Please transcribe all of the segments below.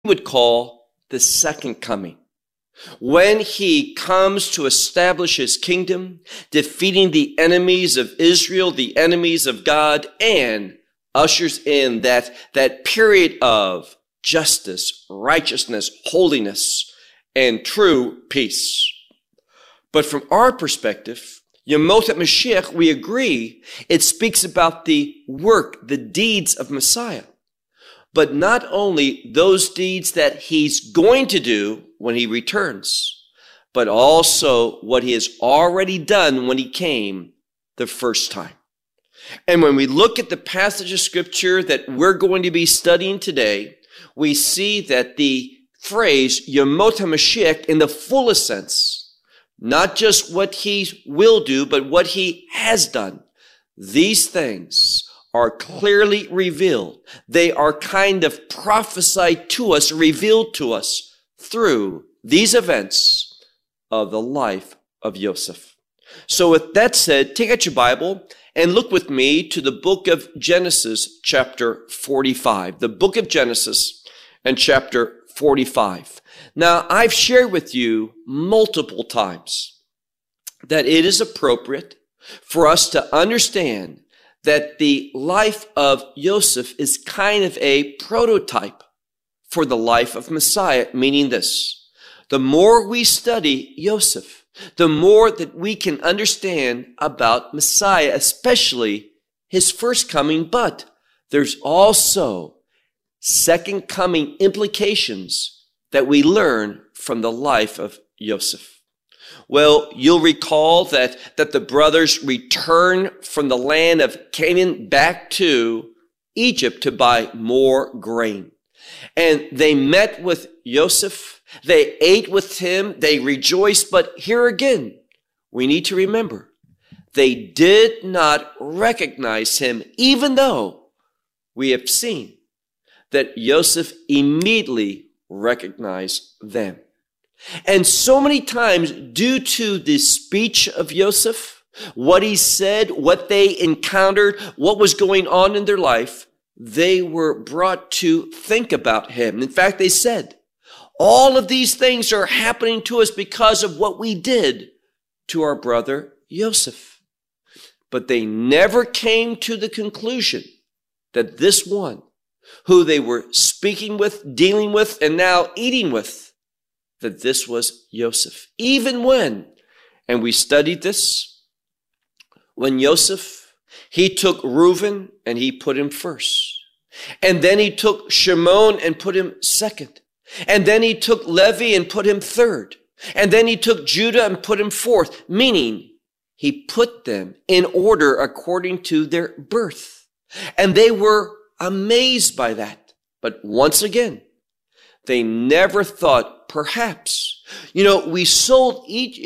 would call the second coming, when he comes to establish his kingdom, defeating the enemies of Israel, the enemies of God, and ushers in that period of justice, righteousness, holiness, and true peace. But from our perspective, Yemot HaMashiach, we agree, it speaks about the work, the deeds of Messiah. But not only those deeds that he's going to do when he returns, but also what he has already done when he came the first time. And when we look at the passage of scripture that we're going to be studying today, we see that the phrase Yemot HaMashiach in the fullest sense, not just what he will do, but what he has done, these things are clearly revealed. They are kind of prophesied to us, revealed to us through these events of the life of Yosef. So with that said, take out your Bible and look with me to the book of Genesis, chapter 45. The book of Genesis and chapter 45. Now, I've shared with you multiple times that it is appropriate for us to understand that the life of Yosef is kind of a prototype for the life of Messiah, meaning this: the more we study Yosef, the more that we can understand about Messiah, especially his first coming, but there's also second coming implications that we learn from the life of Yosef. Well, you'll recall that the brothers returned from the land of Canaan back to Egypt to buy more grain. And they met with Yosef. They ate with him. They rejoiced. But here again, we need to remember, they did not recognize him, even though we have seen that Yosef immediately recognized them. And so many times, due to the speech of Yosef, what he said, what they encountered, what was going on in their life, they were brought to think about him. In fact, they said, all of these things are happening to us because of what we did to our brother Yosef. But they never came to the conclusion that this one, who they were speaking with, dealing with, and now eating with, that this was Yosef. Even when, and we studied this, when Yosef, he took Reuben and he put him first. And then he took Shimon and put him second. And then he took Levi and put him third. And then he took Judah and put him fourth, meaning he put them in order according to their birth. And they were amazed by that. But once again, they never thought, perhaps, we sold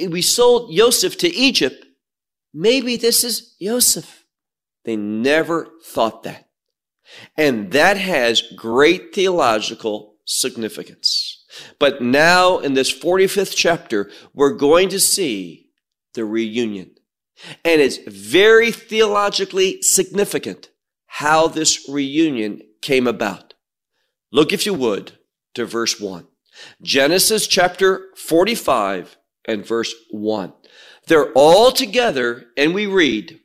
Yosef to Egypt. Maybe this is Yosef. They never thought that. And that has great theological significance. But now in this 45th chapter, we're going to see the reunion. And it's very theologically significant how this reunion came about. Look, if you would, to verse 1. Genesis chapter 45 and verse 1. They're all together, and we read,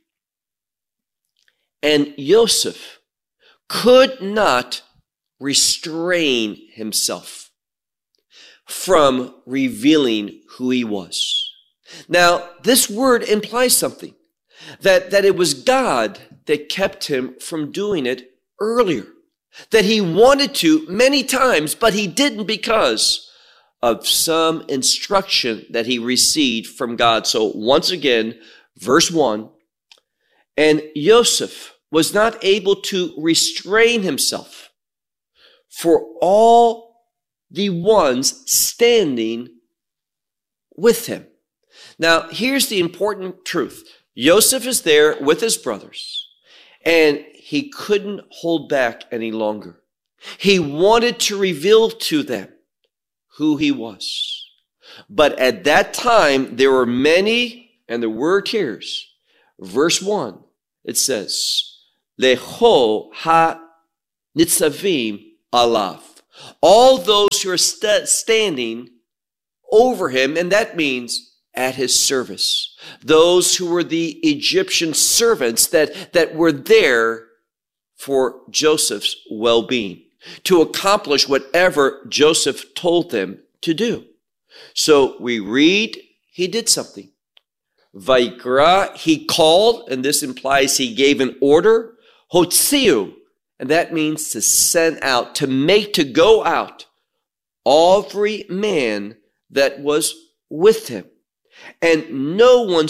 "And Yosef could not restrain himself from revealing who he was." Now, this word implies something, that it was God that kept him from doing it earlier. That he wanted to many times, but he didn't because of some instruction that he received from God. So once again, verse 1, "And Yosef was not able to restrain himself for all the ones standing with him." Now, here's the important truth. Yosef is there with his brothers, and he couldn't hold back any longer. He wanted to reveal to them who he was. But at that time, there were many, and the word here, verse 1, it says, "Leho ha-nitzavim alav," all those who are standing over him, and that means at his service. Those who were the Egyptian servants that were there for Joseph's well-being, to accomplish whatever Joseph told them to do. So we read, he did something. Vaikra, he called, and this implies he gave an order. Hotziu, and that means to send out, to go out, every man that was with him. And no man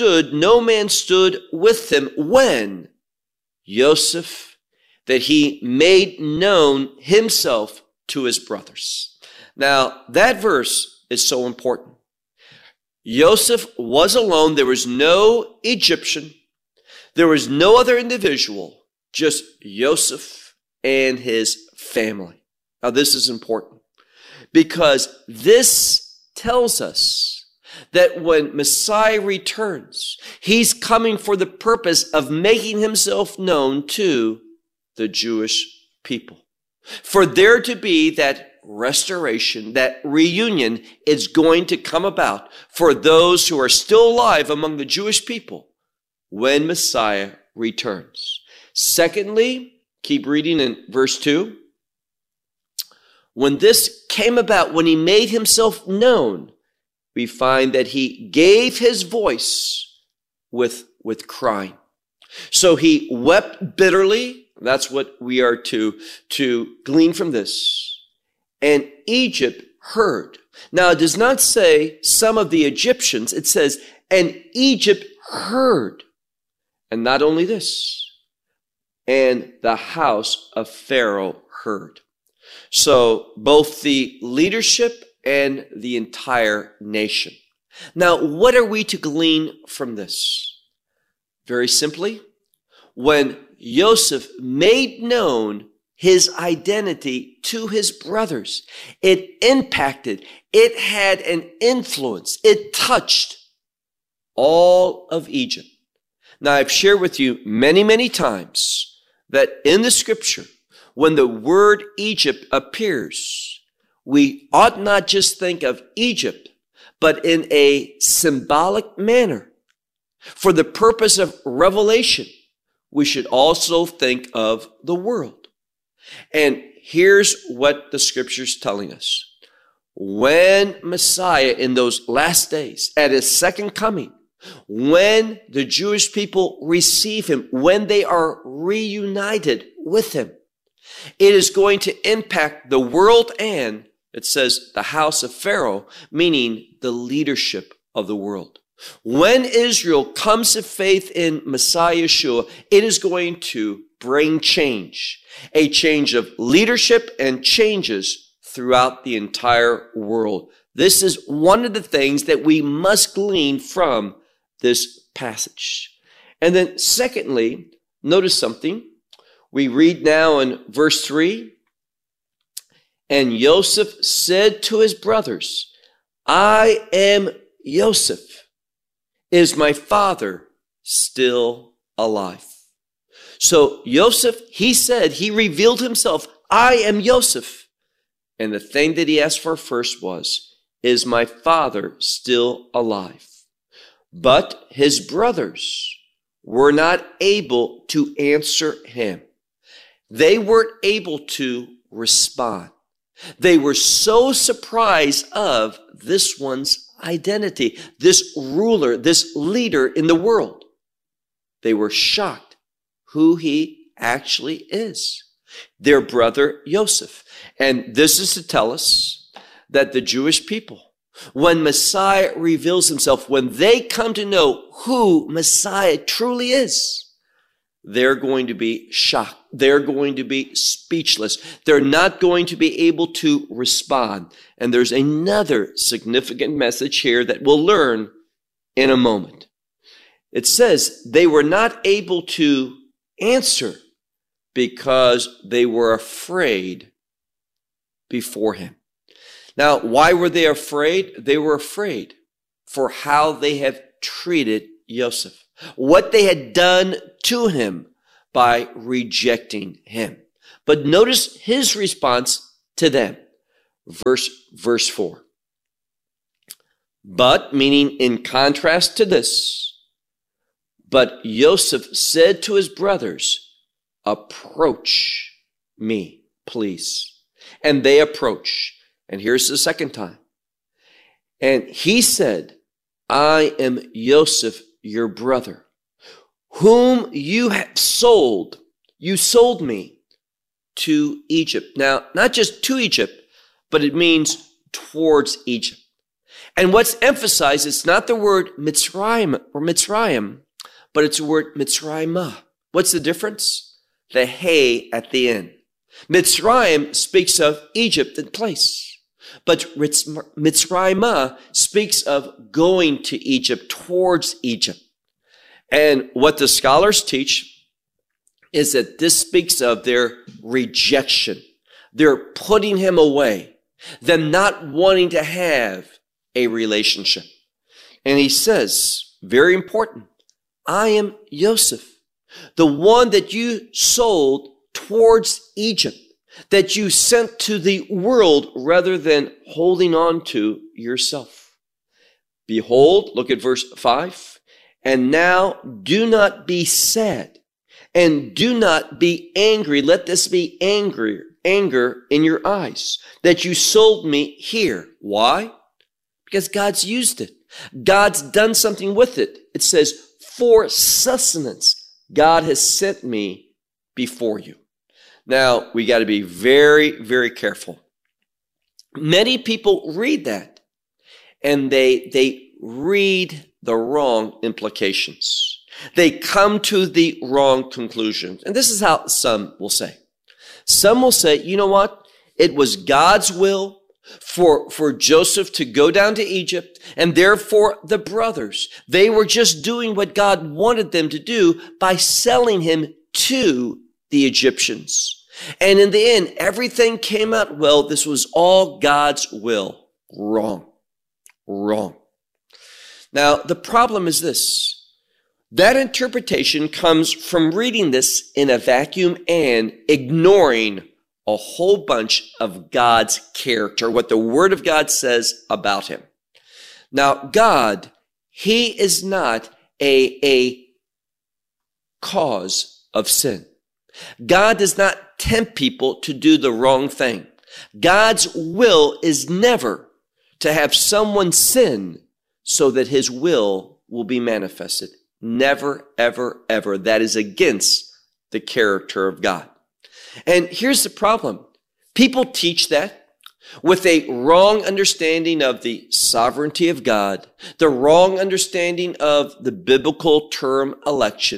stood with him when Joseph, that he made known himself to his brothers. Now, that verse is so important. Joseph was alone. There was no Egyptian. There was no other individual, just Joseph and his family. Now, this is important because this tells us that when Messiah returns, he's coming for the purpose of making himself known to the Jewish people. For there to be that restoration, that reunion is going to come about for those who are still alive among the Jewish people when Messiah returns. Secondly, keep reading in verse 2. When this came about, when he made himself known, we find that he gave his voice with crying. So he wept bitterly. That's what we are to glean from this. And Egypt heard. Now, it does not say some of the Egyptians. It says, and Egypt heard. And not only this, and the house of Pharaoh heard. So both the leadership and the entire nation. Now, what are we to glean from this? Very simply, when Joseph made known his identity to his brothers, it impacted, it had an influence, it touched all of Egypt. Now, I've shared with you many, many times that in the scripture, when the word Egypt appears, we ought not just think of Egypt, but in a symbolic manner. For the purpose of revelation, we should also think of the world. And here's what the scripture's telling us. When Messiah in those last days, at his second coming, when the Jewish people receive him, when they are reunited with him, it is going to impact the world and, it says, the house of Pharaoh, meaning the leadership of the world. When Israel comes to faith in Messiah Yeshua, it is going to bring change, a change of leadership and changes throughout the entire world. This is one of the things that we must glean from this passage. And then secondly, notice something. We read now in verse 3, and Joseph said to his brothers, I am Joseph. Is my father still alive? So Joseph, he said, he revealed himself, I am Joseph. And the thing that he asked for first was, is my father still alive? But his brothers were not able to answer him. They weren't able to respond. They were so surprised of this one's identity, this ruler, this leader in the world. They were shocked who he actually is, their brother Joseph. And this is to tell us that the Jewish people, when Messiah reveals himself, when they come to know who Messiah truly is, they're going to be shocked. They're going to be speechless. They're not going to be able to respond. And there's another significant message here that we'll learn in a moment. It says they were not able to answer because they were afraid before him. Now, why were they afraid? They were afraid for how they have treated Joseph, what they had done to him by rejecting him. But notice his response to them. Verse 4. But, meaning in contrast to this, but Joseph said to his brothers, approach me, please. And they approach. And here's the second time. And he said, I am Joseph, your brother, whom you have sold. You sold me to Egypt. Now, not just to Egypt, but it means towards Egypt. And what's emphasized, it's not the word Mitzrayim or Mitzrayim, but it's the word Mitzrayimah. What's the difference? The hey at the end. Mitzrayim speaks of Egypt in place, but Mitzrayimah speaks of going to Egypt, towards Egypt. And what the scholars teach is that this speaks of their rejection. They're putting him away, them not wanting to have a relationship. And he says, very important, I am Joseph, the one that you sold towards Egypt, that you sent to the world rather than holding on to yourself. Behold, look at verse 5. And now do not be sad and do not be angry. Let this be anger in your eyes that you sold me here. Why? Because God's used it. God's done something with it. It says, for sustenance, God has sent me before you. Now, we got to be very, very careful. Many people read that and they read the wrong implications. They come to the wrong conclusions. And this is how some will say. Some will say, you know what? It was God's will for Joseph to go down to Egypt, and therefore the brothers, they were just doing what God wanted them to do by selling him to the Egyptians. And in the end, everything came out well. This was all God's will. Wrong. Now, the problem is this. That interpretation comes from reading this in a vacuum and ignoring a whole bunch of God's character, what the Word of God says about him. Now, God, he is not a cause of sin. God does not tempt people to do the wrong thing. God's will is never to have someone sin so that his will be manifested. Never, ever, ever. That is against the character of God. And here's the problem. People teach that with a wrong understanding of the sovereignty of God, the wrong understanding of the biblical term election.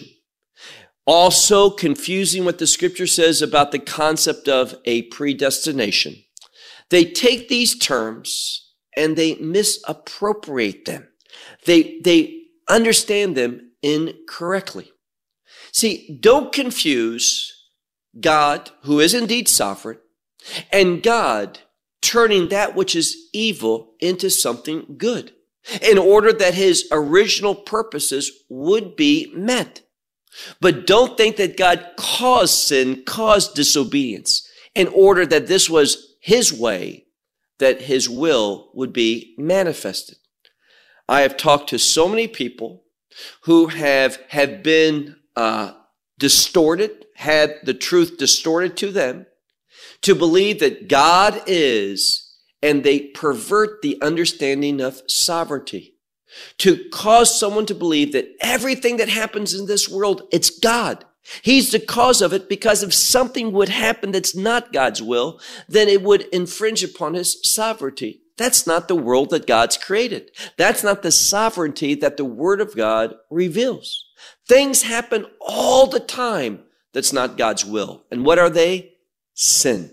Also confusing what the scripture says about the concept of a predestination. They take these terms and they misappropriate them. They understand them incorrectly. See, don't confuse God, who is indeed sovereign, and God turning that which is evil into something good in order that his original purposes would be met. But don't think that God caused sin, caused disobedience in order that this was his way, that his will would be manifested. I have talked to so many people who have been distorted, had the truth distorted to them, to believe that God is, and they pervert the understanding of sovereignty. To cause someone to believe that everything that happens in this world, it's God. He's the cause of it, because if something would happen that's not God's will, then it would infringe upon his sovereignty. That's not the world that God's created. That's not the sovereignty that the Word of God reveals. Things happen all the time that's not God's will. And what are they? Sin.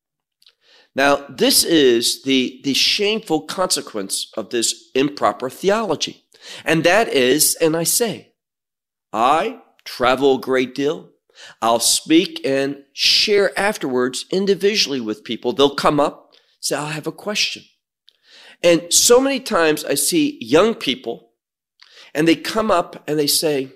Now, this is the shameful consequence of this improper theology. And that is, and I say, I travel a great deal. I'll speak and share afterwards individually with people. They'll come up, say, I have a question. And so many times I see young people, and they come up and they say,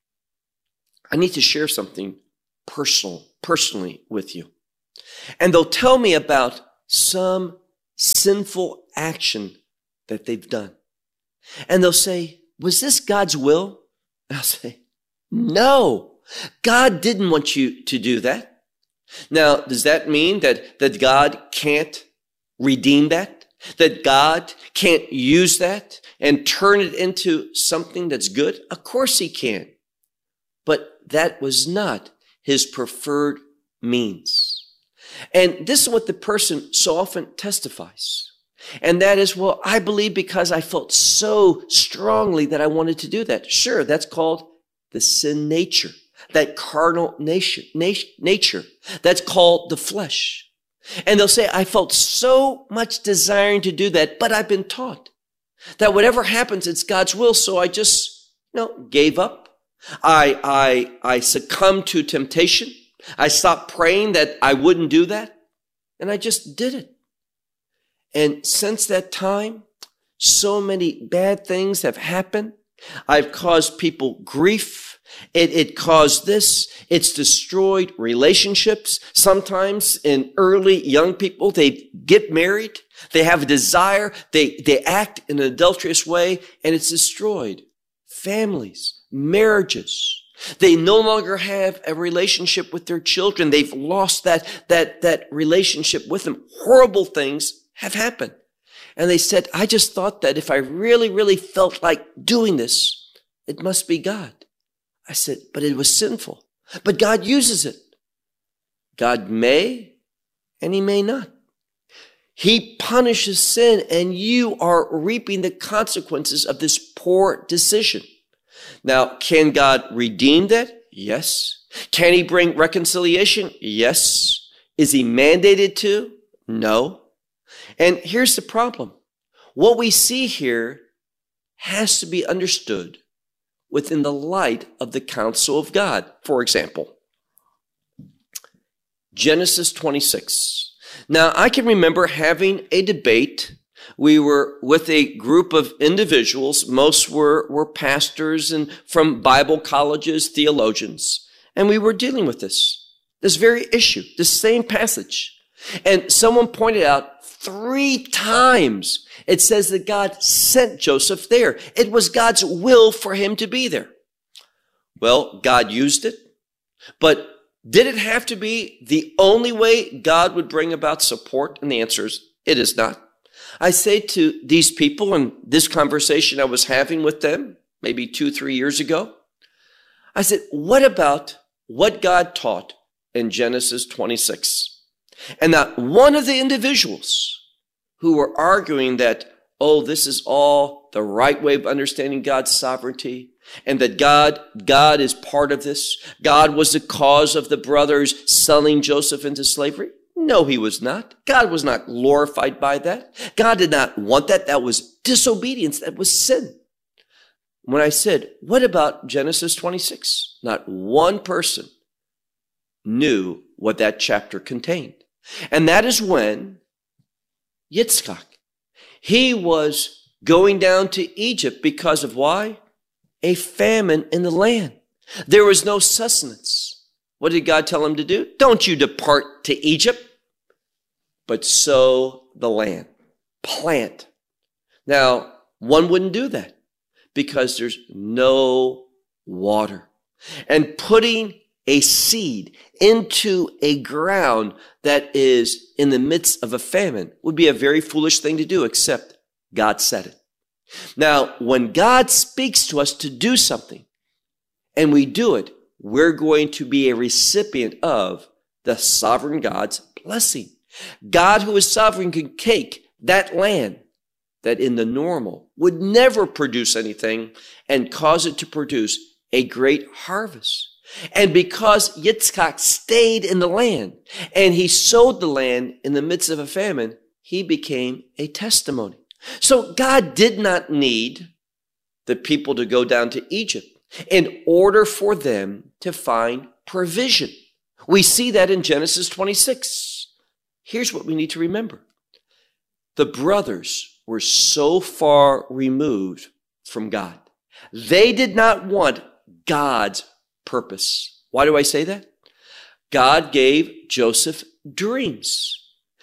I need to share something personally with you. And they'll tell me about some sinful action that they've done. And they'll say, was this God's will? And I'll say, no, God didn't want you to do that. Now, does that mean that God can't redeem that? That God can't use that and turn it into something that's good? Of course he can. But that was not his preferred means. And this is what the person so often testifies. And that is, well, I believe because I felt so strongly that I wanted to do that. Sure, that's called the sin nature, that carnal nature. That's called the flesh. And they'll say, I felt so much desiring to do that, but I've been taught that whatever happens, it's God's will. So I just, gave up. I succumbed to temptation. I stopped praying that I wouldn't do that. And I just did it. And since that time, so many bad things have happened. I've caused people grief. It caused this. It's destroyed relationships. Sometimes in early young people, they get married. They have a desire. They act in an adulterous way, and it's destroyed families, marriages. They no longer have a relationship with their children. They've lost that relationship with them. Horrible things have happened. And they said, I just thought that if I really, really felt like doing this, it must be God. I said, but it was sinful. But God uses it. God may, and he may not. He punishes sin, and you are reaping the consequences of this poor decision. Now, can God redeem that? Yes. Can he bring reconciliation? Yes. Is he mandated to? No. And here's the problem. What we see here has to be understood within the light of the counsel of God. For example, Genesis 26. Now, I can remember having a debate. We were with a group of individuals. Most were pastors and from Bible colleges, theologians. And we were dealing with this very issue, this same passage. And someone pointed out 3 times it says that God sent Joseph there. It was God's will for him to be there. Well, God used it. But did it have to be the only way God would bring about support? And the answer is, it is not. I say to these people in this conversation I was having with them, maybe 2-3 years ago, I said, what about what God taught in Genesis 26? And not one of the individuals who were arguing that, this is all the right way of understanding God's sovereignty, and that God is part of this. God was the cause of the brothers selling Joseph into slavery. No, he was not. God was not glorified by that. God did not want that. That was disobedience. That was sin. When I said, what about Genesis 26? Not one person knew what that chapter contained. And that is when Yitzchak, he was going down to Egypt because of why? A famine in the land. There was no sustenance. What did God tell him to do? Don't you depart to Egypt, but sow the land, plant. Now, one wouldn't do that because there's no water. And putting a seed into a ground that is in the midst of a famine would be a very foolish thing to do, except God said it. Now, when God speaks to us to do something and we do it, we're going to be a recipient of the sovereign God's blessing. God, who is sovereign, can take that land that in the normal would never produce anything and cause it to produce a great harvest. And because Yitzchak stayed in the land and he sowed the land in the midst of a famine, he became a testimony. So God did not need the people to go down to Egypt in order for them to find provision. We see that in Genesis 26. Here's what we need to remember. The brothers were so far removed from God. They did not want God's purpose. Why do I say that? God gave Joseph dreams.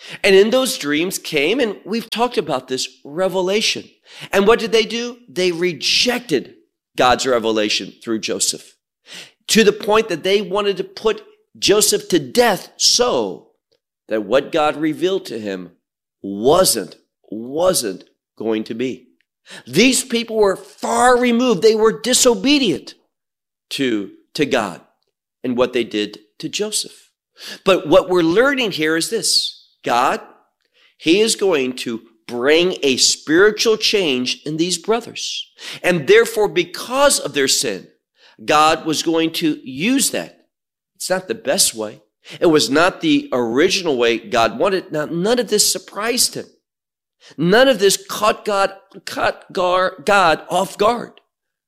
And in those dreams came, and we've talked about this, revelation. And what did they do? They rejected God's revelation through Joseph to the point that they wanted to put Joseph to death so that what God revealed to him wasn't going to be. These people were far removed. They were disobedient to God and what they did to Joseph. But what we're learning here is this. God, he is going to bring a spiritual change in these brothers. And therefore, because of their sin, God was going to use that. It's not the best way. It was not the original way God wanted. Now, none of this surprised him. None of this caught God off guard.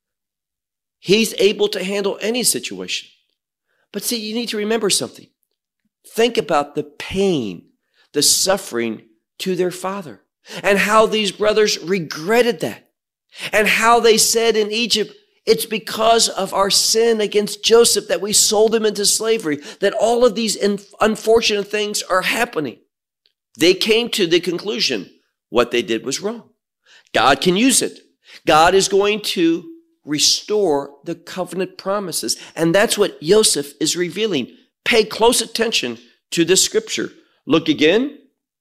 He's able to handle any situation. But see, you need to remember something. Think about the pain, the suffering to their father, and how these brothers regretted that, and how they said in Egypt, it's because of our sin against Joseph that we sold him into slavery, that all of these unfortunate things are happening. They came to the conclusion what they did was wrong. God can use it. God is going to restore the covenant promises. And that's what Joseph is revealing. Pay close attention to this scripture. Look again.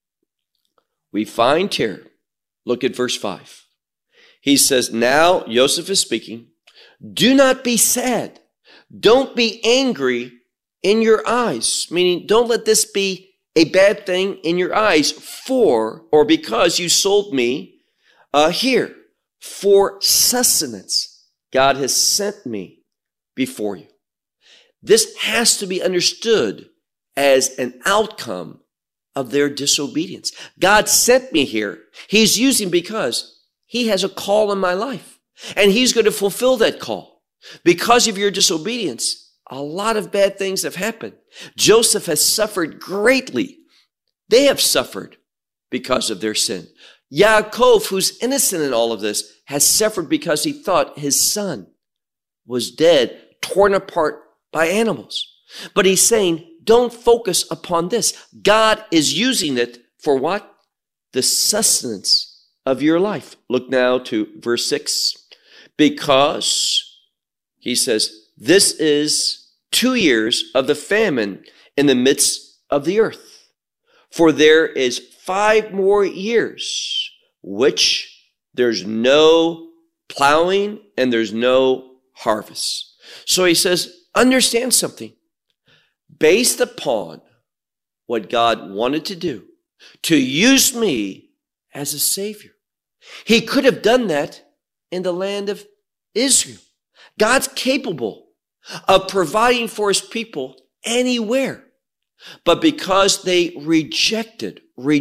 We find here, look at verse 5. He says, now Joseph is speaking, do not be sad. Don't be angry in your eyes. Meaning, don't let this be a bad thing in your eyes for, or because you sold me here for sustenance. God has sent me before you. This has to be understood as an outcome of their disobedience. God sent me here. He's using because he has a call in my life. And he's going to fulfill that call. Because of your disobedience, a lot of bad things have happened. Joseph has suffered greatly. They have suffered because of their sin. Yaakov, who's innocent in all of this, has suffered because he thought his son was dead, torn apart by animals. But he's saying, don't focus upon this. God is using it for what? The sustenance of your life. Look now to verse 6. Because, he says, this is 2 years of the famine in the midst of the earth. For there is 5 more years, which there's no plowing and there's no harvest. So he says, understand something. Based upon what God wanted to do, to use me as a savior. He could have done that in the land of Israel. God's capable of providing for his people anywhere. But because they rejected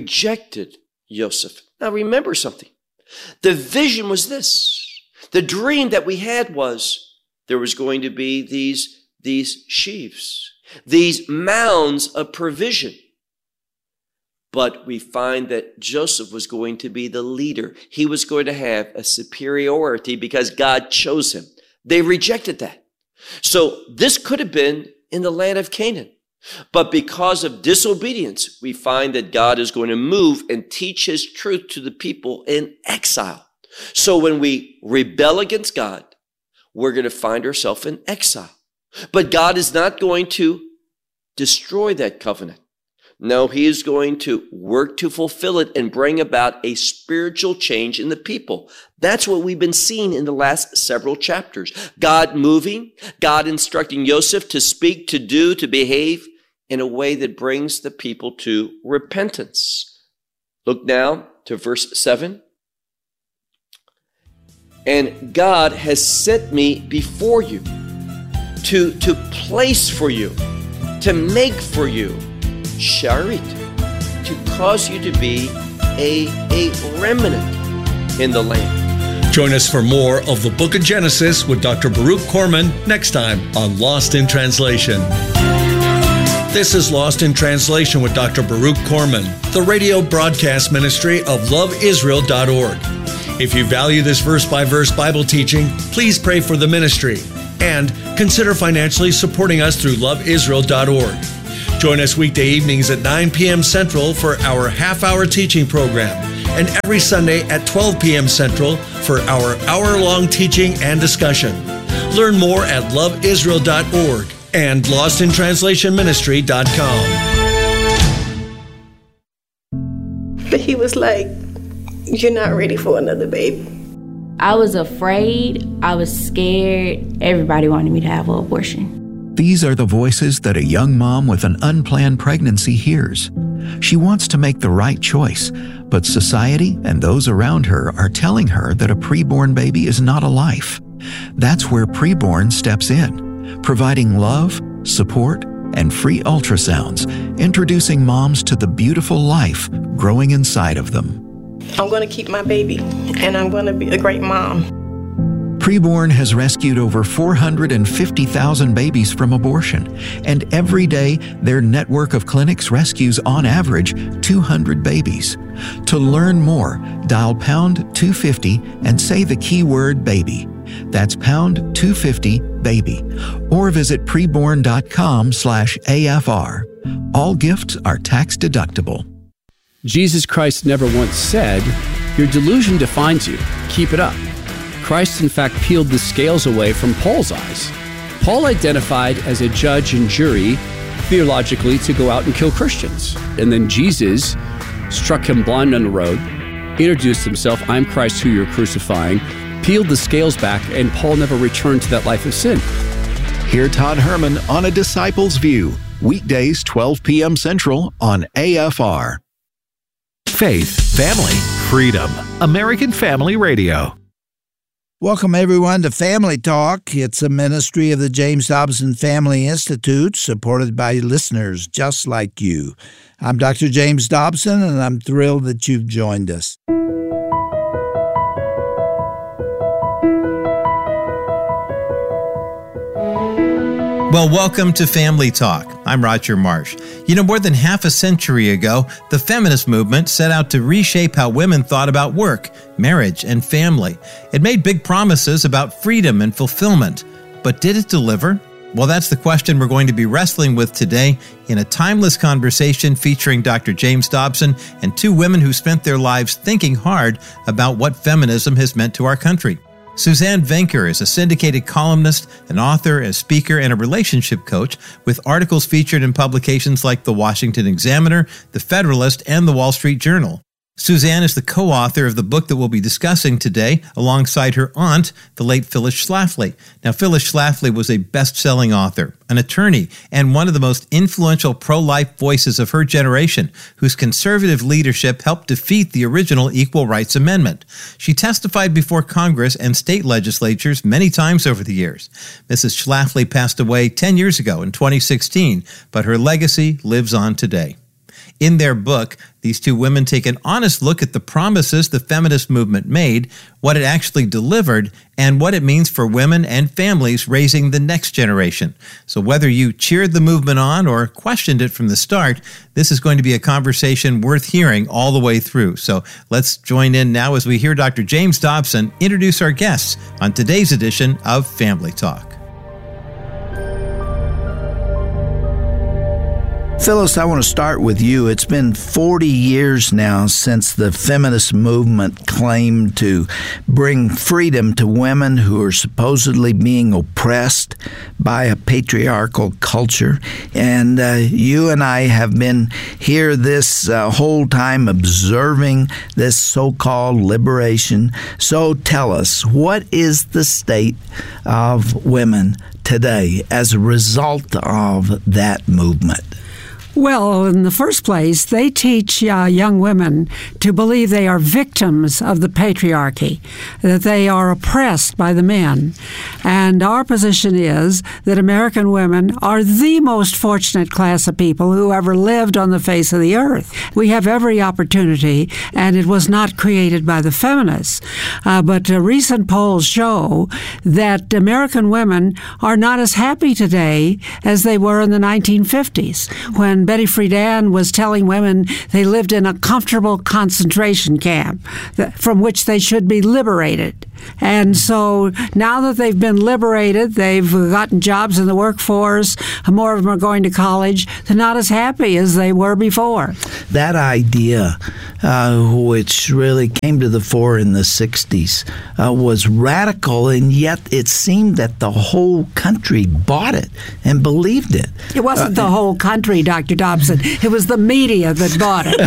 Joseph. Now remember something. The vision was this. The dream that we had was there was going to be these sheaves, these mounds of provision. But we find that Joseph was going to be the leader. He was going to have a superiority because God chose him. They rejected that. So this could have been in the land of Canaan. But because of disobedience, we find that God is going to move and teach his truth to the people in exile. So when we rebel against God, we're going to find ourselves in exile. But God is not going to destroy that covenant. No, he is going to work to fulfill it and bring about a spiritual change in the people. That's what we've been seeing in the last several chapters. God moving, God instructing Joseph to speak, to do, to behave in a way that brings the people to repentance. Look now to verse 7. And God has sent me before you to place for you, to make for you Sharit, to cause you to be a remnant in the land. Join us for more of the Book of Genesis with Dr. Baruch Korman next time on Lost in Translation. This is Lost in Translation with Dr. Baruch Korman, the radio broadcast ministry of loveisrael.org. If you value this verse-by-verse Bible teaching, please pray for the ministry and consider financially supporting us through loveisrael.org. Join us weekday evenings at 9 p.m. Central for our half-hour teaching program, and every Sunday at 12 p.m. Central for our hour-long teaching and discussion. Learn more at loveisrael.org and lostintranslationministry.com. But he was like, "You're not ready for another baby." I was afraid. I was scared. Everybody wanted me to have an abortion. These are the voices that a young mom with an unplanned pregnancy hears. She wants to make the right choice, but society and those around her are telling her that a preborn baby is not a life. That's where Preborn steps in, providing love, support, and free ultrasounds, introducing moms to the beautiful life growing inside of them. I'm going to keep my baby, and I'm going to be a great mom. Preborn has rescued over 450,000 babies from abortion, and every day their network of clinics rescues on average 200 babies. To learn more, dial pound 250 and say the keyword baby. That's pound 250 baby, or visit preborn.com/AFR. All gifts are tax deductible. Jesus Christ never once said, "Your delusion defines you. Keep it up." Christ, in fact, peeled the scales away from Paul's eyes. Paul identified as a judge and jury, theologically, to go out and kill Christians. And then Jesus struck him blind on the road, introduced himself, "I'm Christ who you're crucifying," peeled the scales back, and Paul never returned to that life of sin. Hear Todd Herman on A Disciple's View, weekdays 12 p.m. Central on AFR. Faith, family, freedom. American Family Radio. Welcome, everyone, to Family Talk. It's a ministry of the James Dobson Family Institute, supported by listeners just like you. I'm Dr. James Dobson, and I'm thrilled that you've joined us. Well, welcome to Family Talk. I'm Roger Marsh. You know, more than half a century ago, the feminist movement set out to reshape how women thought about work, marriage, and family. It made big promises about freedom and fulfillment. But did it deliver? Well, that's the question we're going to be wrestling with today in a timeless conversation featuring Dr. James Dobson and two women who spent their lives thinking hard about what feminism has meant to our country. Suzanne Venker is a syndicated columnist, an author, a speaker, and a relationship coach with articles featured in publications like The Washington Examiner, The Federalist, and The Wall Street Journal. Suzanne is the co-author of the book that we'll be discussing today, alongside her aunt, the late Phyllis Schlafly. Now, Phyllis Schlafly was a best-selling author, an attorney, and one of the most influential pro-life voices of her generation, whose conservative leadership helped defeat the original Equal Rights Amendment. She testified before Congress and state legislatures many times over the years. Mrs. Schlafly passed away 10 years ago in 2016, but her legacy lives on today. In their book, these two women take an honest look at the promises the feminist movement made, what it actually delivered, and what it means for women and families raising the next generation. So whether you cheered the movement on or questioned it from the start, this is going to be a conversation worth hearing all the way through. So let's join in now as we hear Dr. James Dobson introduce our guests on today's edition of Family Talk. Phyllis, I want to start with you. It's been 40 years now since the feminist movement claimed to bring freedom to women who are supposedly being oppressed by a patriarchal culture. And you and I have been here this whole time observing this so-called liberation. So tell us, what is the state of women today as a result of that movement? Well, in the first place, they teach young women to believe they are victims of the patriarchy, that they are oppressed by the men. And our position is that American women are the most fortunate class of people who ever lived on the face of the earth. We have every opportunity, and it was not created by the feminists. But recent polls show that American women are not as happy today as they were in the 1950s, when Betty Friedan was telling women they lived in a comfortable concentration camp from which they should be liberated. And so now that they've been liberated, they've gotten jobs in the workforce, more of them are going to college, they're not as happy as they were before. That idea, which really came to the fore in the 60s, was radical, and yet it seemed that the whole country bought it and believed it. It wasn't the whole country, Dr. Dobson. It was the media that bought it.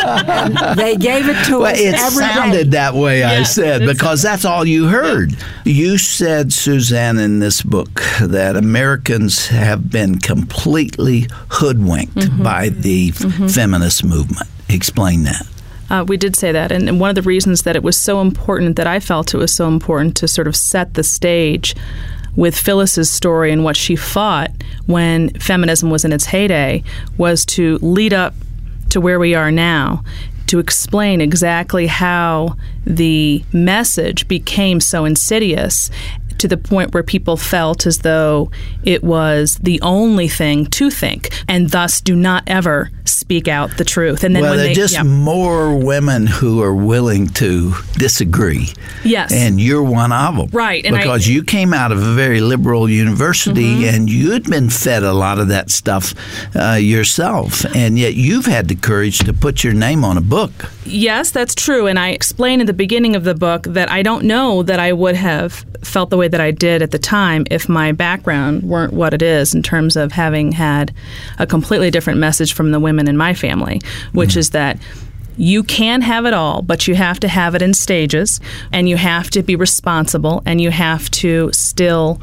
And they gave it to us every day. It sounded that way, yes, I said, because that's all you heard. You said, Suzanne, in this book that Americans have been completely hoodwinked by the feminist movement. Explain that. We did say that, and one of the reasons that it was so important, that I felt it was so important to sort of set the stage with Phyllis's story and what she fought when feminism was in its heyday, was to lead up to where we are now, to explain exactly how the message became so insidious to the point where people felt as though it was the only thing to think, and thus do not ever speak out the truth. And then there are just more women who are willing to disagree. Yes. And you're one of them. Right. And because you came out of a very liberal university and you had been fed a lot of that stuff yourself, and yet you've had the courage to put your name on a book. Yes, that's true. And I explain in the beginning of the book that I don't know that I would have felt the way that I did at the time if my background weren't what it is, in terms of having had a completely different message from the women in my family, which is that you can have it all, but you have to have it in stages, and you have to be responsible, and you have to still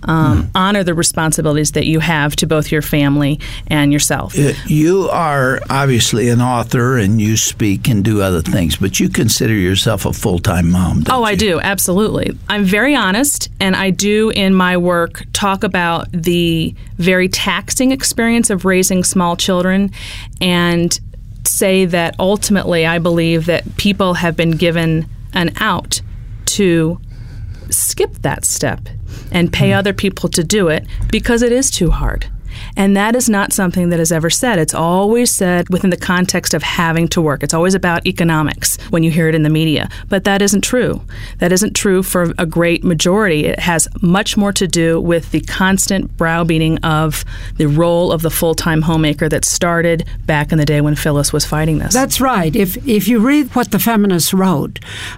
honor the responsibilities that you have to both your family and yourself. You are obviously an author, and you speak and do other things, but you consider yourself a full-time mom, don't you? I do, absolutely. I'm very honest, and I do in my work talk about the very taxing experience of raising small children, and say that ultimately I believe that people have been given an out to skip that step and pay other people to do it because it is too hard. And that is not something that is ever said. It's always said within the context of having to work. It's always about economics when you hear it in the media. But that isn't true. That isn't true for a great majority. It has much more to do with the constant browbeating of the role of the full-time homemaker that started back in the day when Phyllis was fighting this. That's right. If you read what the feminists wrote,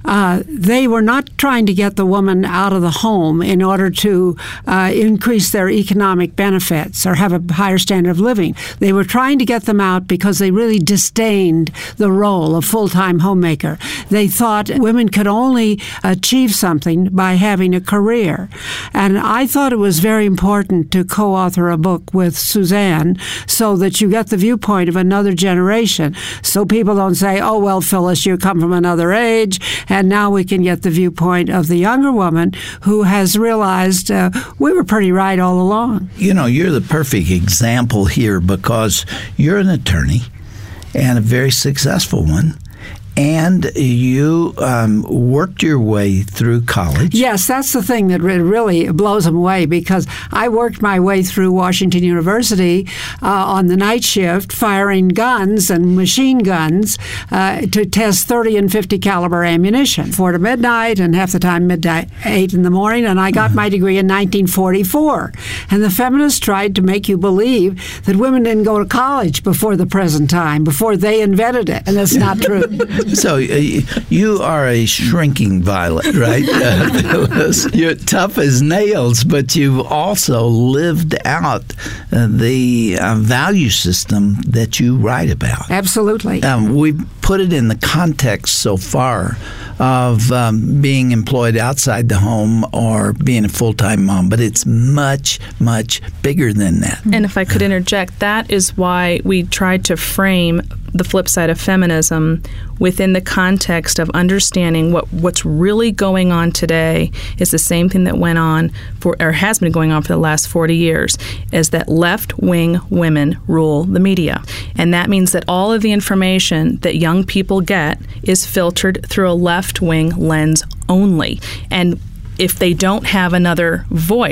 they were not trying to get the woman out of the home in order to increase their economic benefits or have a higher standard of living. They were trying to get them out because they really disdained the role of full-time homemaker. They thought women could only achieve something by having a career. And I thought it was very important to co-author a book with Suzanne so that you get the viewpoint of another generation, so people don't say, oh, well, Phyllis, you come from another age, and now we can get the viewpoint of the younger woman who has realized we were pretty right all along. You know, you're the perfect example here because you're an attorney and a very successful one. And you worked your way through college. Yes, that's the thing that really blows them away, because I worked my way through Washington University on the night shift, firing guns and machine guns to test 30 and 50 caliber ammunition, 4 to midnight, and half the time midnight, 8 in the morning. And I got my degree in 1944. And the feminists tried to make you believe that women didn't go to college before the present time, before they invented it. And that's not true. So you are a shrinking violet, right? You're tough as nails, but you've also lived out the value system that you write about. Absolutely. We've put it in the context so far of being employed outside the home or being a full-time mom, but it's much, much bigger than that. And if I could interject, that is why we tried to frame the flip side of feminism within the context of understanding what's really going on today is the same thing that went on or has been going on for the last 40 years, is that left-wing women rule the media. And that means that all of the information that young people get is filtered through a left-wing lens only. And if they don't have another voice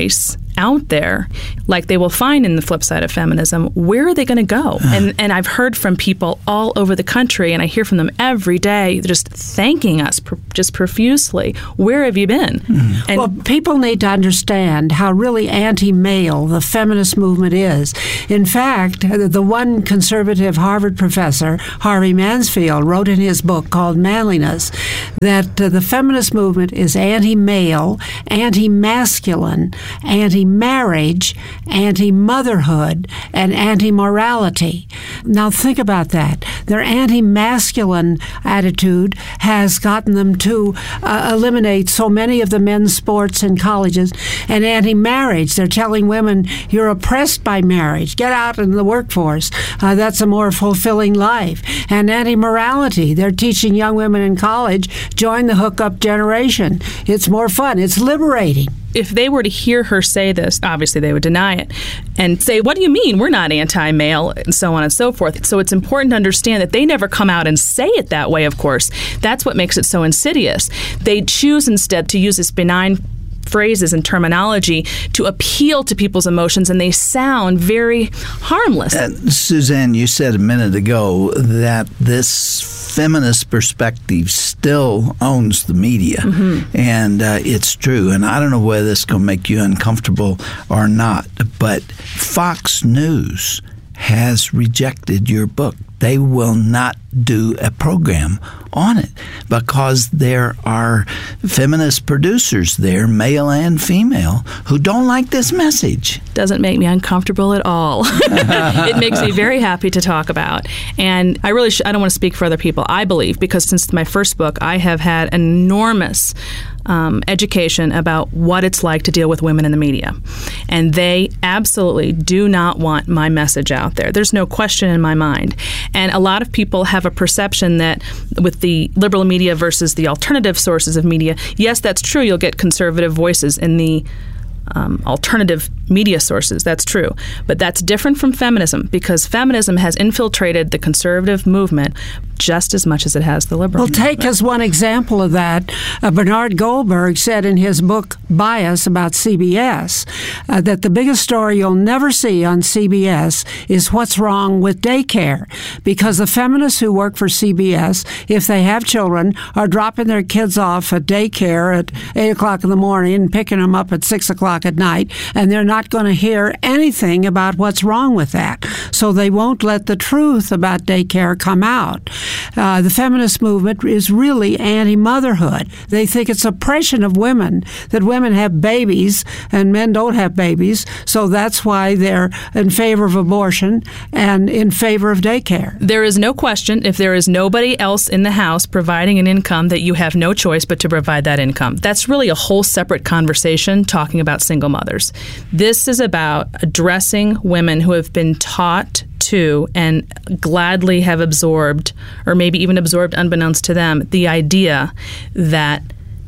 out there, like they will find in the flip side of feminism, where are they going to go? And I've heard from people all over the country, and I hear from them every day just thanking us just profusely. Where have you been? And well, people need to understand how really anti-male the feminist movement is. In fact, the one conservative Harvard professor, Harvey Mansfield, wrote in his book called Manliness that the feminist movement is anti-male, anti-masculine, anti-marriage, anti-motherhood, and anti-morality. Now think about that. Their anti-masculine attitude has gotten them to eliminate so many of the men's sports in colleges, and anti-marriage. They're telling women, you're oppressed by marriage. Get out in the workforce. That's a more fulfilling life. And anti-morality. They're teaching young women in college, join the hookup generation. It's more fun. It's liberating. If they were to hear her say this, obviously they would deny it and say, what do you mean? We're not anti-male, and so on and so forth. So it's important to understand that they never come out and say it that way, of course. That's what makes it so insidious. They choose instead to use this benign phrases and terminology to appeal to people's emotions, and they sound very harmless. Suzanne, you said a minute ago that this feminist perspective still owns the media, and it's true. And I don't know whether this is going to make you uncomfortable or not, but Fox News has rejected your book. They will not do a program on it because there are feminist producers there, male and female, who don't like this message. Doesn't make me uncomfortable at all. It makes me very happy to talk about. And I really I don't want to speak for other people. I believe, because since my first book, I have had enormous education about what it's like to deal with women in the media. And they absolutely do not want my message out there. There's no question in my mind. And a lot of people have a perception that with the liberal media versus the alternative sources of media, yes, that's true. You'll get conservative voices in the alternative media sources. That's true. But that's different from feminism, because feminism has infiltrated the conservative movement just as much as it has the liberal movement. Take as one example of that, Bernard Goldberg said in his book Bias about CBS that the biggest story you'll never see on CBS is what's wrong with daycare, because the feminists who work for CBS, if they have children, are dropping their kids off at daycare at 8 o'clock in the morning and picking them up at 6 o'clock at night, and they're not going to hear anything about what's wrong with that. So they won't let the truth about daycare come out. The feminist movement is really anti-motherhood. They think it's oppression of women, that women have babies and men don't have babies, so that's why they're in favor of abortion and in favor of daycare. There is no question, if there is nobody else in the house providing an income, that you have no choice but to provide that income. That's really a whole separate conversation talking about single mothers. This is about addressing women who have been taught to and gladly have absorbed, or maybe even absorbed unbeknownst to them, the idea that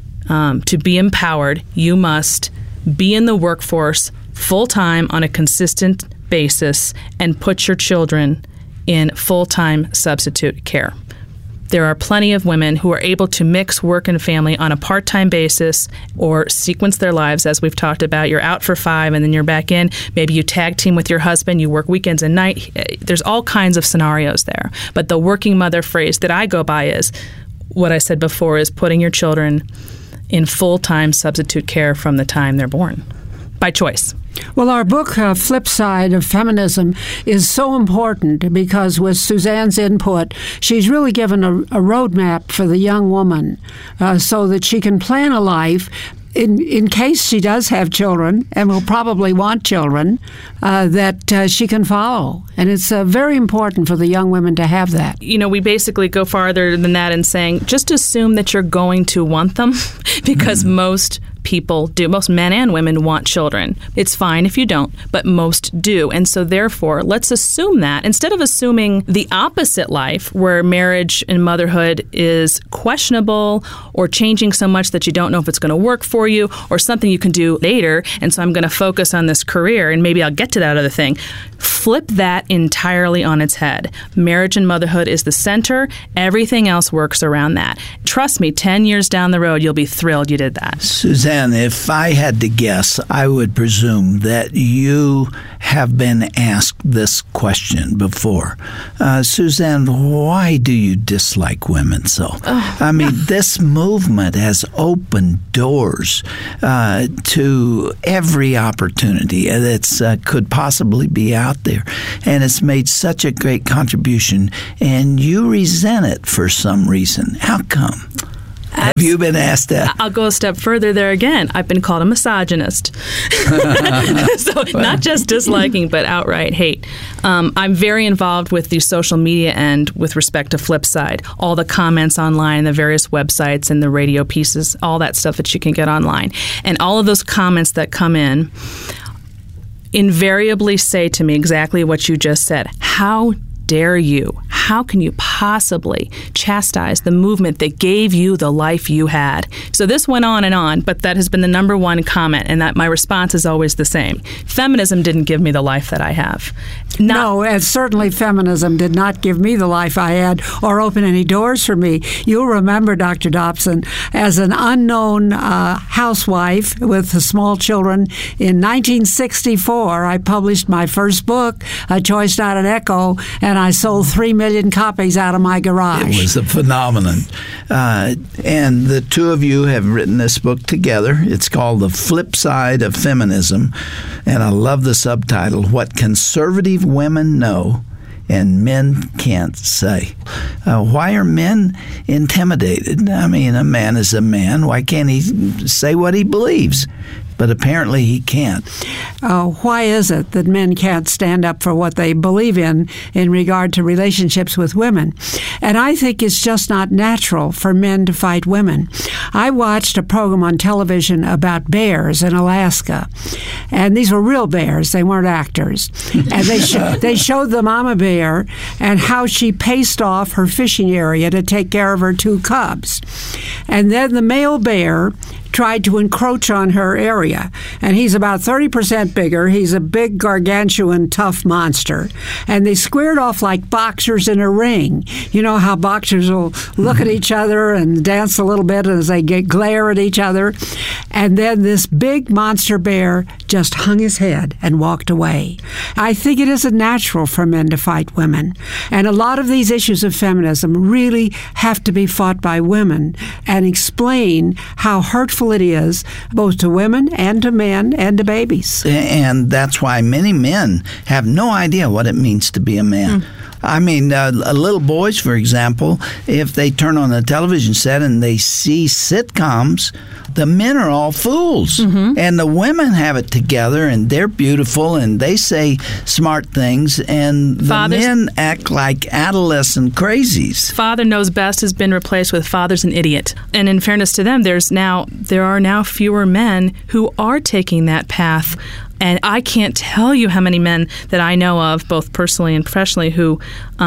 to be empowered, you must be in the workforce full-time on a consistent basis and put your children in full-time substitute care. There are plenty of women who are able to mix work and family on a part-time basis or sequence their lives, as we've talked about. You're out for 5 and then you're back in. Maybe you tag team with your husband. You work weekends and night. There's all kinds of scenarios there. But the working mother phrase that I go by is what I said before, is putting your children in full-time substitute care from the time they're born, by choice. Well, our book, Flip Side of Feminism, is so important because with Suzanne's input, she's really given a roadmap for the young woman so that she can plan a life in case she does have children and will probably want children that she can follow. And it's very important for the young women to have that. You know, we basically go farther than that in saying just assume that you're going to want them because most people do. Most men and women want children. It's fine if you don't, but most do. And so therefore, let's assume that instead of assuming the opposite life where marriage and motherhood is questionable or changing so much that you don't know if it's going to work for you or something you can do later. And so I'm going to focus on this career and maybe I'll get to that other thing. Flip that entirely on its head. Marriage and motherhood is the center. Everything else works around that. Trust me, 10 years down the road, you'll be thrilled thrilled you did that. Suzanne, if I had to guess, I would presume that you have been asked this question before. Suzanne, why do you dislike women so? I mean, this movement has opened doors to every opportunity that could possibly be out there. And it's made such a great contribution, and you resent it for some reason. How come? Have you been asked that? I'll go a step further there again. I've been called a misogynist. So not just disliking, but outright hate. I'm very involved with the social media end with respect to Flipside. All the comments online, the various websites and the radio pieces, all that stuff that you can get online. And all of those comments that come in invariably say to me exactly what you just said. How dare you? How can you possibly chastise the movement that gave you the life you had? So this went on, but that has been the number one comment, and that my response is always the same. Feminism didn't give me the life that I have. No, and certainly feminism did not give me the life I had or open any doors for me. You'll remember, Dr. Dobson, as an unknown housewife with small children, in 1964, I published my first book, A Choice Not an Echo, and I sold 3 million copies out of my garage. It was a phenomenon. And the two of you have written this book together. It's called The Flip Side of Feminism. And I love the subtitle, What Conservative Women Know and Men Can't Say. Why are men intimidated? I mean, a man is a man. Why can't he say what he believes? But apparently he can't. Why is it that men can't stand up for what they believe in regard to relationships with women? And I think it's just not natural for men to fight women. I watched a program on television about bears in Alaska. And these were real bears. They weren't actors. And they showed the mama bear and how she paced off her fishing area to take care of her 2 cubs. And then the male bear tried to encroach on her area. And he's about 30% bigger. He's a big, gargantuan, tough monster. And they squared off like boxers in a ring. You know how boxers will look at each other and dance a little bit as they glare at each other. And then this big monster bear just hung his head and walked away. I think it isn't natural for men to fight women. And a lot of these issues of feminism really have to be fought by women and explain how hurtful it is, both to women and to men and to babies. And that's why many men have no idea what it means to be a man. I mean, little boys, for example, if they turn on the television set and they see sitcoms, the men are all fools. And the women have it together, and they're beautiful, and they say smart things, and the men act like adolescent crazies. Father knows best has been replaced with father's an idiot. And in fairness to them, there are now fewer men who are taking that path. And I can't tell you how many men that I know of, both personally and professionally, who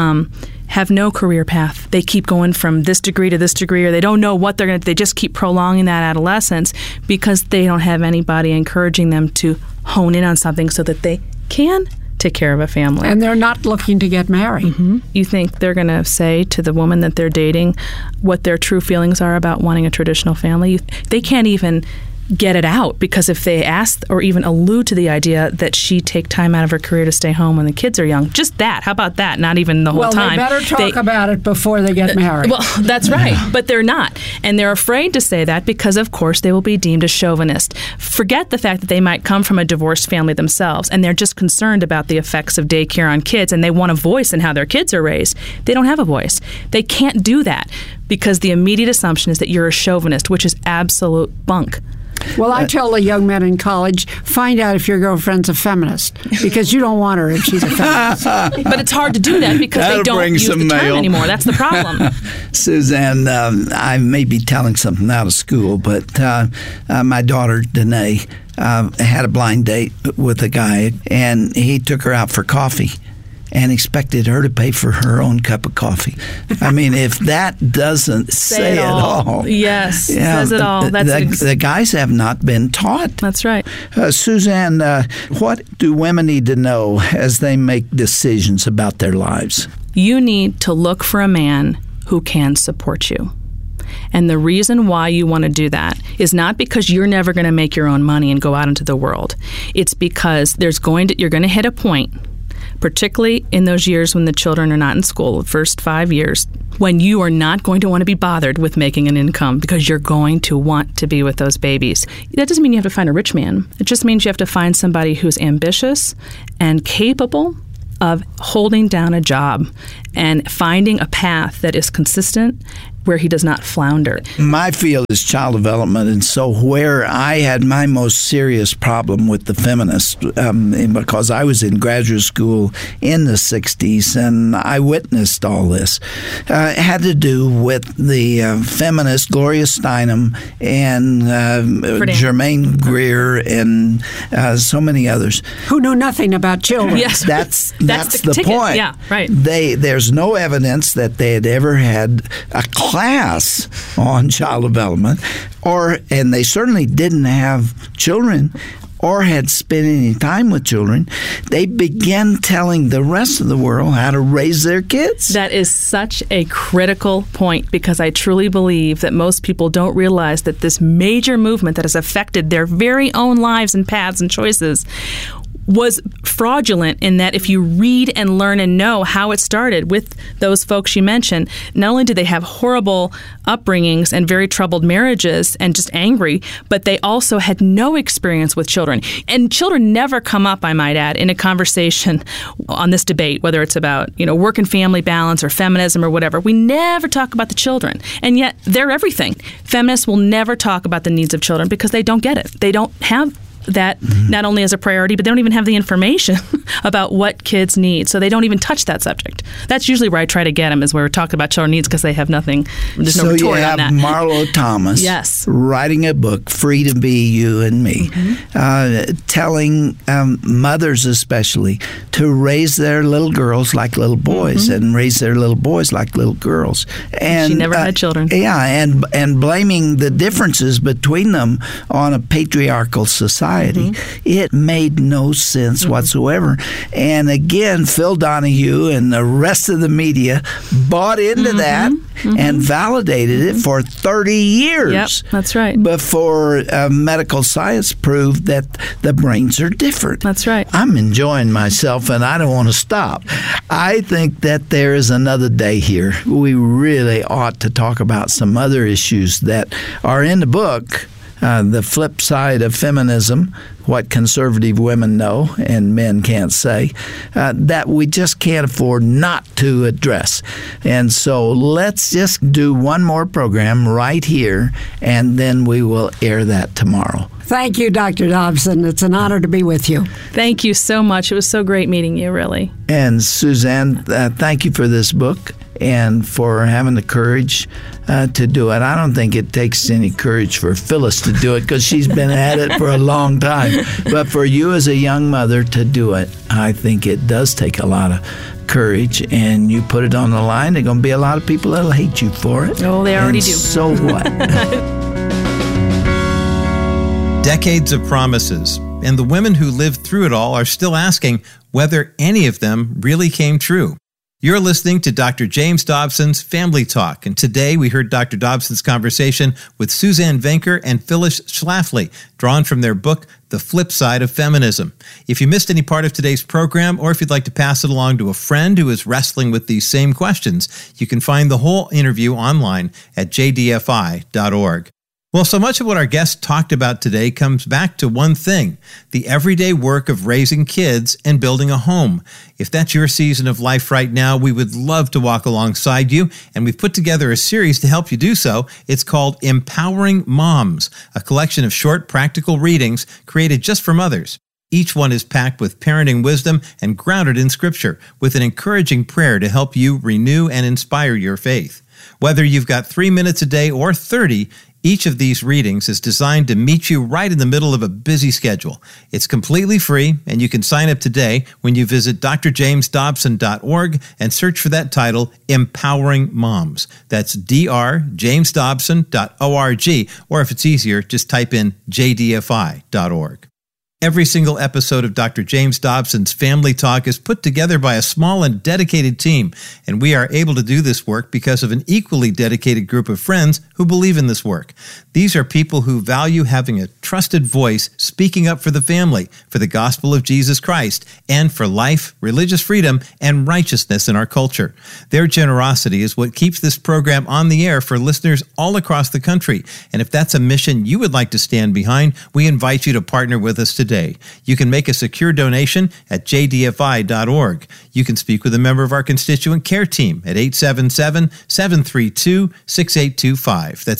have no career path. They keep going from this degree to this degree, or they don't know what they're going to. They just keep prolonging that adolescence because they don't have anybody encouraging them to hone in on something so that they can take care of a family. And they're not looking to get married. You think they're going to say to the woman that they're dating what their true feelings are about wanting a traditional family? They can't even get it out, because if they ask or even allude to the idea that she take time out of her career to stay home when the kids are young, just that, how about that? Not even the whole time. Well, they better talk about it before they get married. Well, that's right, but they're not. And they're afraid to say that because, of course, they will be deemed a chauvinist. Forget the fact that they might come from a divorced family themselves, and they're just concerned about the effects of daycare on kids, and they want a voice in how their kids are raised. They don't have a voice. They can't do that because the immediate assumption is that you're a chauvinist, which is absolute bunk. Well, I tell the young men in college, find out if your girlfriend's a feminist, because you don't want her if she's a feminist. But it's hard to do that because they don't use the term anymore. That's the problem. Suzanne, I may be telling something out of school, but my daughter, Danae, had a blind date with a guy, and he took her out for coffee and expected her to pay for her own cup of coffee. I mean, if that doesn't say it all. Yes, says it all. The guys have not been taught. That's right. Suzanne, what do women need to know as they make decisions about their lives? You need to look for a man who can support you. And the reason why you want to do that is not because you're never going to make your own money and go out into the world. It's because you're going to hit a point, particularly in those years when the children are not in school, the first 5 years, when you are not going to want to be bothered with making an income because you're going to want to be with those babies. That doesn't mean you have to find a rich man. It just means you have to find somebody who's ambitious and capable of holding down a job and finding a path that is consistent where he does not flounder. My field is child development, and so where I had my most serious problem with the feminists, because I was in graduate school in the 60s and I witnessed all this, had to do with the feminists, Gloria Steinem and Germaine Greer and so many others. Who knew nothing about children. Yes. That's the point. Yeah, right. There's no evidence that they had ever had a class on child development, and they certainly didn't have children or had spent any time with children. They began telling the rest of the world how to raise their kids. That is such a critical point, because I truly believe that most people don't realize that this major movement that has affected their very own lives and paths and choices was fraudulent, in that if you read and learn and know how it started with those folks you mentioned, not only did they have horrible upbringings and very troubled marriages and just angry, but they also had no experience with children. And children never come up, I might add, in a conversation on this debate, whether it's about, work and family balance or feminism or whatever. We never talk about the children, and yet they're everything. Feminists will never talk about the needs of children because they don't get it. They don't have that not only as a priority, but they don't even have the information about what kids need. So they don't even touch that subject. That's usually where I try to get them, is where we're talking about children needs, because they have nothing. There's no retort on that. So you have Marlo Thomas writing a book, Free to Be You and Me, telling mothers especially to raise their little girls like little boys and raise their little boys like little girls. And she never had children. Yeah, and blaming the differences between them on a patriarchal society. It made no sense whatsoever. And again, Phil Donahue and the rest of the media bought into that and validated it for 30 years. Yep, that's right. Before medical science proved that the brains are different. That's right. I'm enjoying myself, and I don't want to stop. I think that there is another day here. We really ought to talk about some other issues that are in the book. The flip side of feminism, what conservative women know and men can't say, that we just can't afford not to address. And so let's just do one more program right here, and then we will air that tomorrow. Thank you, Dr. Dobson. It's an honor to be with you. Thank you so much. It was so great meeting you, really. And Suzanne, thank you for this book and for having the courage to do it. I don't think it takes any courage for Phyllis to do it, because she's been at it for a long time. But for you as a young mother to do it, I think it does take a lot of courage, and you put it on the line. There are going to be a lot of people that'll hate you for it. Oh, they already do. So what? Decades of promises, and the women who lived through it all are still asking whether any of them really came true. You're listening to Dr. James Dobson's Family Talk, and today we heard Dr. Dobson's conversation with Suzanne Venker and Phyllis Schlafly, drawn from their book, The Flip Side of Feminism. If you missed any part of today's program, or if you'd like to pass it along to a friend who is wrestling with these same questions, you can find the whole interview online at jdfi.org. Well, so much of what our guests talked about today comes back to one thing: the everyday work of raising kids and building a home. If that's your season of life right now, we would love to walk alongside you, and we've put together a series to help you do so. It's called Empowering Moms, a collection of short, practical readings created just for mothers. Each one is packed with parenting wisdom and grounded in Scripture, with an encouraging prayer to help you renew and inspire your faith. Whether you've got 3 minutes a day or 30, each of these readings is designed to meet you right in the middle of a busy schedule. It's completely free, and you can sign up today when you visit drjamesdobson.org and search for that title, Empowering Moms. That's drjamesdobson.org, or if it's easier, just type in jdfi.org. Every single episode of Dr. James Dobson's Family Talk is put together by a small and dedicated team, and we are able to do this work because of an equally dedicated group of friends who believe in this work. These are people who value having a trusted voice speaking up for the family, for the gospel of Jesus Christ, and for life, religious freedom, and righteousness in our culture. Their generosity is what keeps this program on the air for listeners all across the country, and if that's a mission you would like to stand behind, we invite you to partner with us today. You can make a secure donation at jdfi.org. You can speak with a member of our constituent care team at 877-732-6825. That's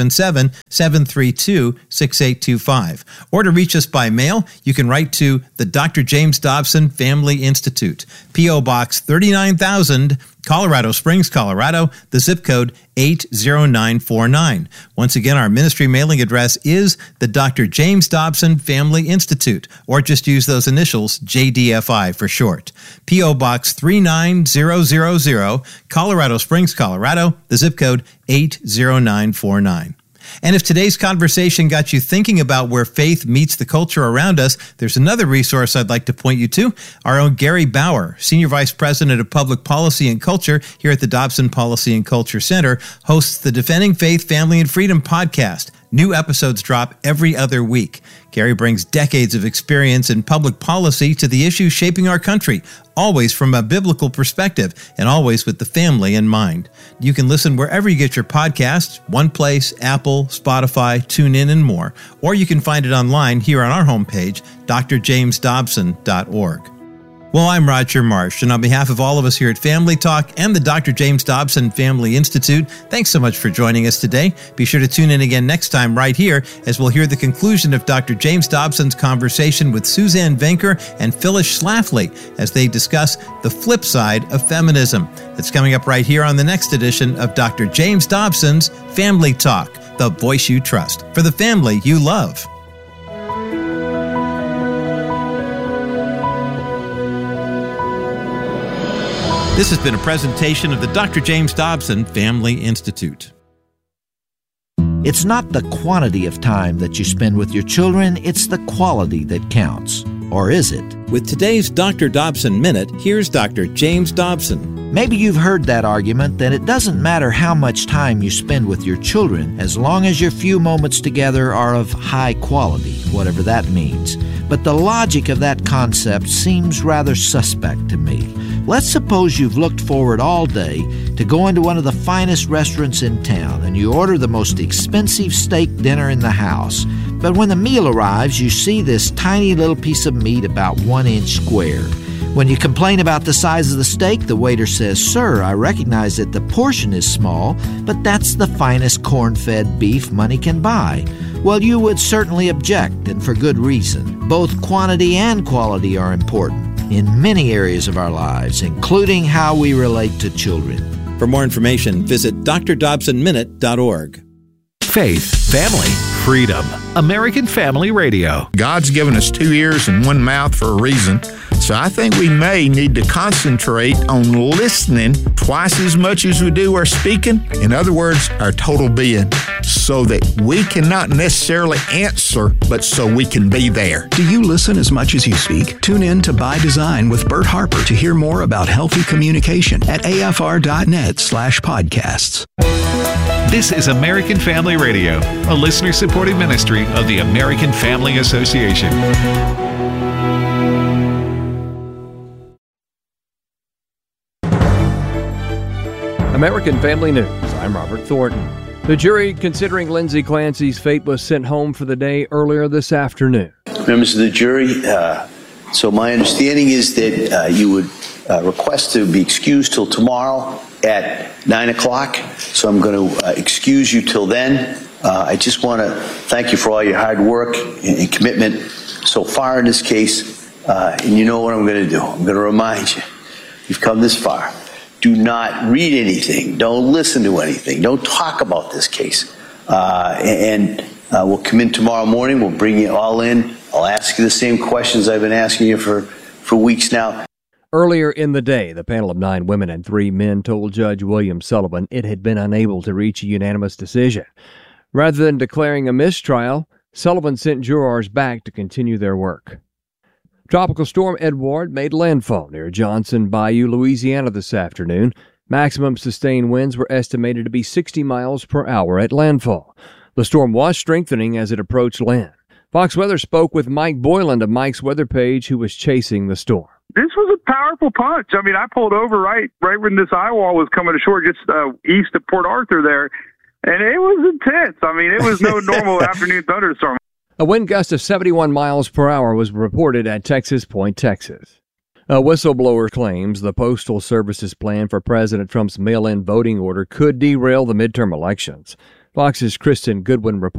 877-732-6825. Or to reach us by mail, you can write to the Dr. James Dobson Family Institute, P.O. Box 39,000, Colorado Springs, Colorado, the zip code 80949. Once again, our ministry mailing address is the Dr. James Dobson Family Institute, or just use those initials, JDFI for short. P.O. Box 39000, Colorado Springs, Colorado, the zip code 80949. And if today's conversation got you thinking about where faith meets the culture around us, there's another resource I'd like to point you to. Our own Gary Bauer, Senior Vice President of Public Policy and Culture here at the Dobson Policy and Culture Center, hosts the Defending Faith, Family, and Freedom podcast. New episodes drop every other week. Gary brings decades of experience in public policy to the issues shaping our country, always from a biblical perspective and always with the family in mind. You can listen wherever you get your podcasts, OnePlace, Apple, Spotify, TuneIn, and more. Or you can find it online here on our homepage, drjamesdobson.org. Well, I'm Roger Marsh, and on behalf of all of us here at Family Talk and the Dr. James Dobson Family Institute, thanks so much for joining us today. Be sure to tune in again next time right here as we'll hear the conclusion of Dr. James Dobson's conversation with Suzanne Venker and Phyllis Schlafly as they discuss the flip side of feminism. That's coming up right here on the next edition of Dr. James Dobson's Family Talk, the voice you trust, for the family you love. This has been a presentation of the Dr. James Dobson Family Institute. It's not the quantity of time that you spend with your children, it's the quality that counts. Or is it? With today's Dr. Dobson Minute, here's Dr. James Dobson. Maybe you've heard that argument that it doesn't matter how much time you spend with your children as long as your few moments together are of high quality, whatever that means. But the logic of that concept seems rather suspect to me. Let's suppose you've looked forward all day to going to one of the finest restaurants in town and you order the most expensive steak dinner in the house. But when the meal arrives, you see this tiny little piece of meat about 1 inch square. When you complain about the size of the steak, the waiter says, "Sir, I recognize that the portion is small, but that's the finest corn-fed beef money can buy." Well, you would certainly object, and for good reason. Both quantity and quality are important in many areas of our lives, including how we relate to children. For more information, visit drdobsonminute.org. Faith, family, freedom. American Family Radio. God's given us 2 ears and 1 mouth for a reason. So I think we may need to concentrate on listening twice as much as we do our speaking. In other words, our total being, so that we cannot necessarily answer, but so we can be there. Do you listen as much as you speak? Tune in to By Design with Bert Harper to hear more about healthy communication at afr.net/podcasts. This is American Family Radio, a listener-supported ministry of the American Family Association. American Family News. I'm Robert Thornton. The jury considering Lindsay Clancy's fate was sent home for the day earlier this afternoon. Members of the jury, so my understanding is that you would request to be excused till tomorrow at 9 o'clock. So I'm going to excuse you till then. I just want to thank you for all your hard work and commitment so far in this case. And you know what I'm going to do. I'm going to remind you, you've come this far. Do not read anything. Don't listen to anything. Don't talk about this case. We'll come in tomorrow morning. We'll bring you all in. I'll ask you the same questions I've been asking you for weeks now. Earlier in the day, the panel of 9 women and 3 men told Judge William Sullivan it had been unable to reach a unanimous decision. Rather than declaring a mistrial, Sullivan sent jurors back to continue their work. Tropical storm Edward made landfall near Johnson Bayou, Louisiana this afternoon. Maximum sustained winds were estimated to be 60 miles per hour at landfall. The storm was strengthening as it approached land. Fox Weather spoke with Mike Boyland of Mike's Weather Page, who was chasing the storm. This was a powerful punch. I mean, I pulled over right when this eye wall was coming ashore, just east of Port Arthur there, and it was intense. I mean, it was no normal afternoon thunderstorm. A wind gust of 71 miles per hour was reported at Texas Point, Texas. A whistleblower claims the Postal Service's plan for President Trump's mail-in voting order could derail the midterm elections. Fox's Kristen Goodwin reports.